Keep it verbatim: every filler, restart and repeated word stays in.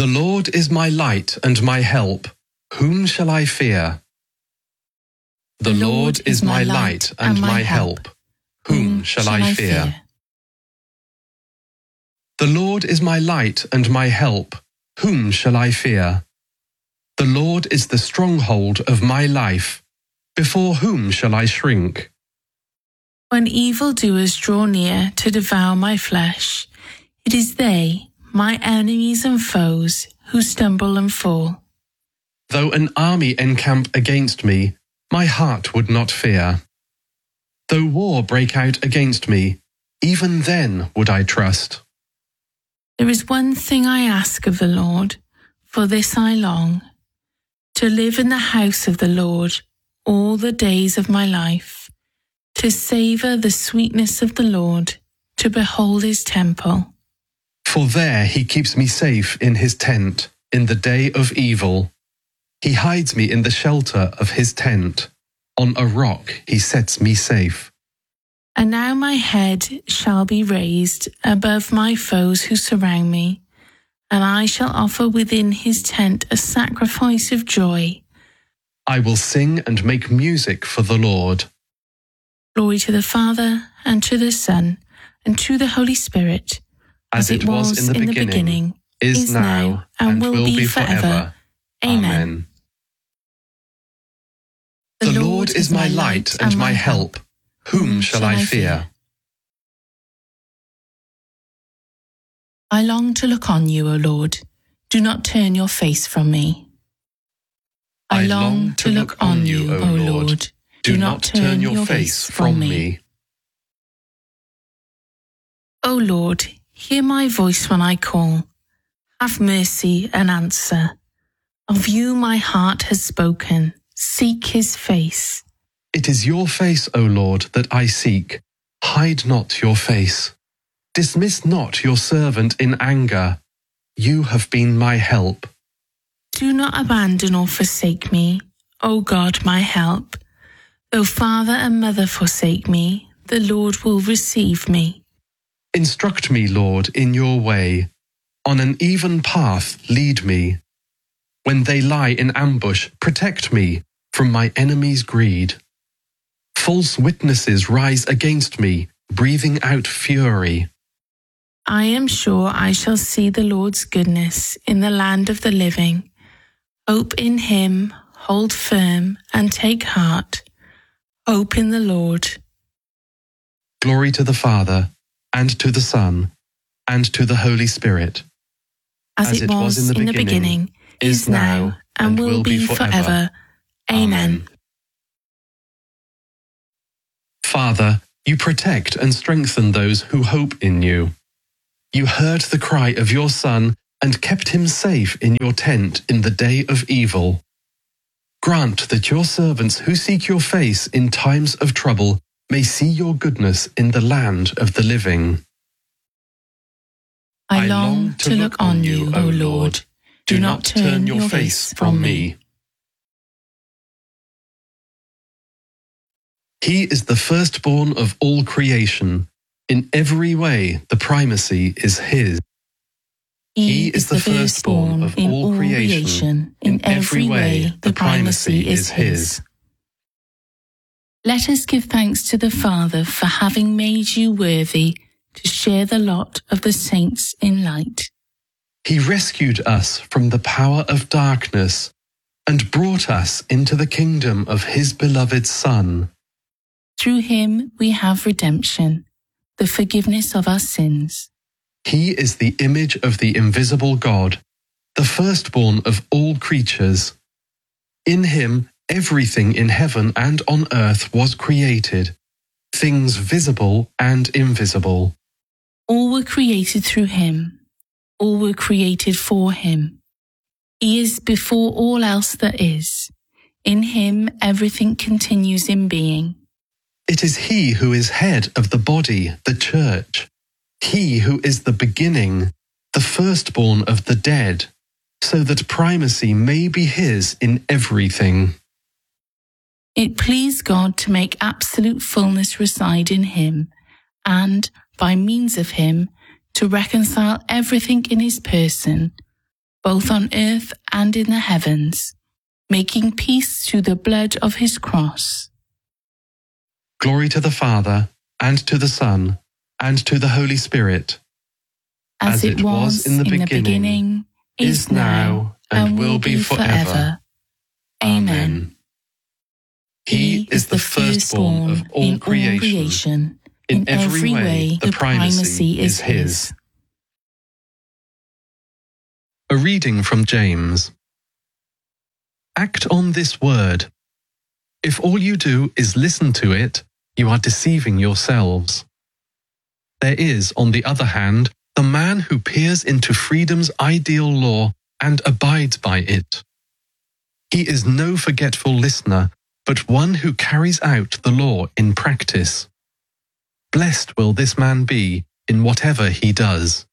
The Lord is my light and my help. Whom shall I fear? The Lord is my light and my help. Whom shall I fear? The Lord is my light and my help. Whom shall I fear? The Lord is the stronghold of my life. Before whom shall I shrink? When evildoers draw near to devour my flesh, it is they, my enemies and foes, who stumble and fall. Though an army encamp against me, my heart would not fear. Though war break out against me, even then would I trust. There is one thing I ask of the Lord, for this I long, to live in the house of the Lord all the days of my life, to savour the sweetness of the Lord, to behold his temple. For there he keeps me safe in his tent in the day of evil. He hides me in the shelter of his tent. On a rock he sets me safe. And now my head shall be raised above my foes who surround me, and I shall offer within his tent a sacrifice of joy. I will sing and make music for the Lord. Glory to the Father, and to the Son, and to the Holy Spirit, as, as it was, was in, the, in beginning, the beginning, is, is now, and, and will, will be forever. forever. Amen. Amen. The, the Lord is my light and my help. Whom shall I fear? I long to look on you, O Lord. Do not turn your face from me. I long to look on you, O Lord. Do not turn your face from me. O Lord, hear my voice when I call. Have mercy and answer. Of you my heart has spoken. Seek his face. It is your face, O Lord, that I seek. Hide not your face. Dismiss not your servant in anger. You have been my help. Do not abandon or forsake me, O God, my help. Though father and mother forsake me, the Lord will receive me. Instruct me, Lord, in your way. On an even path lead me. When they lie in ambush, protect me from my enemy's greed. False witnesses rise against me, breathing out fury. I am sure I shall see the Lord's goodness in the land of the living. Hope in him, hold firm, and take heart. Hope in the Lord. Glory to the Father, and to the Son, and to the Holy Spirit. As, As it, it was, was in, the, in beginning, the beginning, is now, and, and will, will be forever. forever. Amen. Father, you protect and strengthen those who hope in you. You heard the cry of your Son and kept him safe in your tent in the day of evil. Grant that your servants who seek your face in times of trouble may see your goodness in the land of the living. I long to look on you, O Lord. Do not turn your face from me. He is the firstborn of all creation. In every way, the primacy is his. He is the firstborn of all creation. In every way, the primacy is his. Let us give thanks to the Father for having made you worthy to share the lot of the saints in light. He rescued us from the power of darkness and brought us into the kingdom of his beloved Son. Through him we have redemption, the forgiveness of our sins. He is the image of the invisible God, the firstborn of all creatures. In him everything in heaven and on earth was created, things visible and invisible. All were created through him. All were created for him. He is before all else that is. In him everything continues in being. It is he who is head of the body, the church. He who is the beginning, the firstborn of the dead, so that primacy may be his in everything. It pleased God to make absolute fullness reside in him, and, by means of him, to reconcile everything in his person, both on earth and in the heavens, making peace through the blood of his cross. Glory to the Father, and to the Son, and to the Holy Spirit, as, as it was in the, in beginning, the beginning, is now, and, and will be forever. Amen. He is the firstborn of all creation. In every way, the primacy is his. A reading from James. Act on this word. If all you do is listen to it, you are deceiving yourselves. There is, on the other hand, the man who peers into freedom's ideal law and abides by it. He is no forgetful listener, but one who carries out the law in practice. Blessed will this man be in whatever he does.